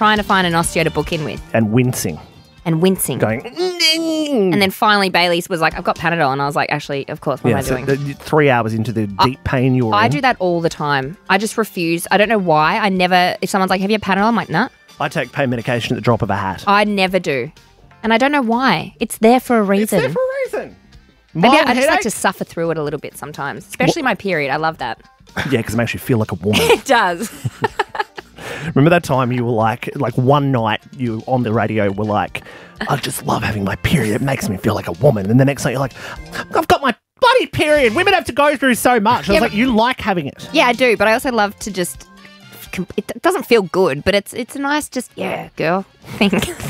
trying to find an osteo to book in with. And wincing. Going, and then finally Bailey's was like, I've got Panadol. And I was like, actually, of course, what am I doing? 3 hours into the deep pain you were in. I do that all the time. I just refuse. I don't know why. If someone's like, have you had Panadol? I'm like, nah. I take pain medication at the drop of a hat. I never do. And I don't know why. It's there for a reason. It's there for a reason. Maybe I just like to suffer through it a little bit sometimes, especially my period. I love that. Yeah, because it makes you feel like a woman. It does. Remember that time you were like one night you on the radio were like, I just love having my period. It makes me feel like a woman. And the next night you're like, I've got my bloody period. Women have to go through so much. I was like, you like having it. Yeah, I do. But I also love to just, it doesn't feel good, but it's a nice girl thing.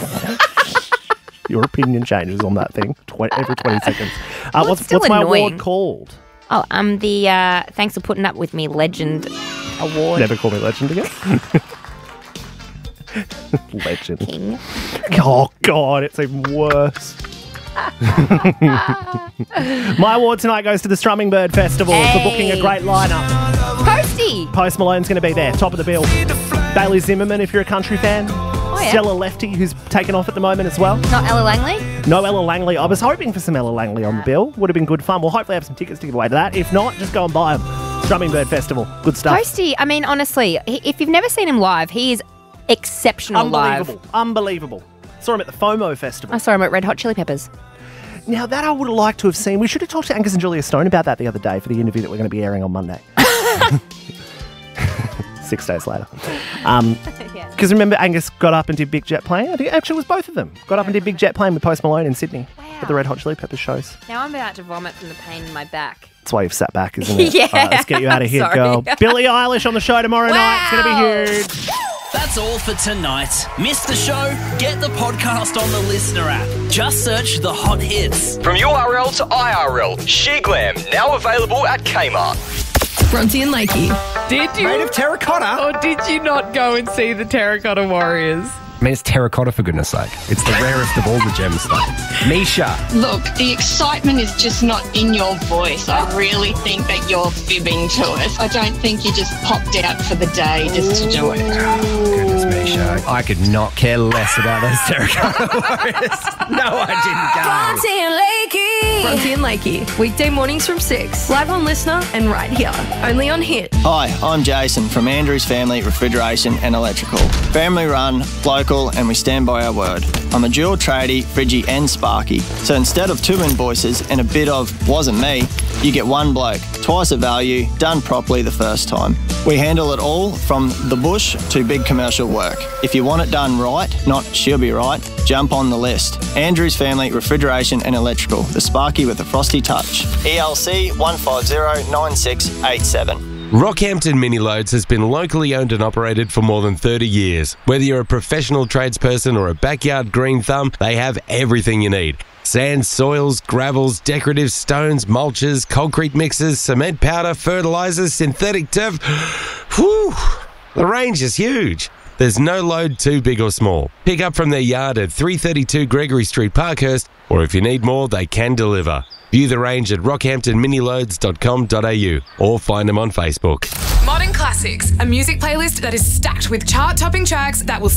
Your opinion changes on that thing every 20 seconds. What's my award called? Oh, I'm the Thanks for Putting Up With Me Legend Award. Never call me legend again. Legend. King. Oh, God, it's even worse. My award tonight goes to the Strumming Bird Festival for booking a great lineup. Posty. Post Malone's going to be there, top of the bill. Bailey Zimmerman, if you're a country fan. Oh, yeah. Stella Lefty, who's taken off at the moment as well. Not Ella Langley? No Ella Langley. I was hoping for some Ella Langley on the bill. Would have been good fun. We'll hopefully have some tickets to give away to that. If not, just go and buy them. Strumming Bird Festival. Good stuff. Posty, I mean, honestly, if you've never seen him live, he is exceptional live. Unbelievable. Saw him at the FOMO Festival. I saw him at Red Hot Chili Peppers. Now, that I would have liked to have seen. We should have talked to Angus and Julia Stone about that the other day for the interview that we're going to be airing on Monday. 6 days later. Because remember, Angus got up and did Big Jet Plane? I think actually it was both of them. Got up and did Big Jet Plane with Post Malone in Sydney at the Red Hot Chili Peppers shows. Now I'm about to vomit from the pain in my back. That's why you've sat back, isn't it? Yeah. All right, let's get you out of here, girl. Billie Eilish on the show tomorrow night. It's going to be huge. That's all for tonight. Missed the show? Get the podcast on the Listener app. Just search the hot hits. From URL to IRL, She Glam, now available at Kmart. Bronte and Lakey. Did you? Made of terracotta. Or did you not go and see the Terracotta Warriors? I mean, it's terracotta, for goodness sake. It's the rarest of all the gemstones. Misha. Look, the excitement is just not in your voice. I really think that you're fibbing to us. I don't think you just popped out for the day just to do it. Oh, goodness, Misha. I could not care less about those terracotta warriors. No, I didn't go. Bronte and Lakey. Weekday mornings from 6. Live on Listener and right here. Only on Hit. Hi, I'm Jason from Andrews Family Refrigeration and Electrical. Family run, local, and we stand by our word. I'm a dual tradie, Fridgie and Sparky. So instead of 2 invoices and a bit of wasn't me, you get 1 bloke, twice the value, done properly the first time. We handle it all from the bush to big commercial work. If you want it done right, not she'll be right, jump on the list. Andrews Family Refrigeration and Electrical, the Sparky with a frosty touch. ELC 1509687. Rockhampton Mini Loads has been locally owned and operated for more than 30 years. Whether you're a professional tradesperson or a backyard green thumb, they have everything you need. Sands, soils, gravels, decorative stones, mulches, concrete mixes, cement powder, fertilisers, synthetic turf. Whew! The range is huge. There's no load too big or small. Pick up from their yard at 332 Gregory Street, Parkhurst, or if you need more, they can deliver. View the range at rockhamptonminiloads.com.au or find them on Facebook. Modern Classics, a music playlist that is stacked with chart-topping tracks that will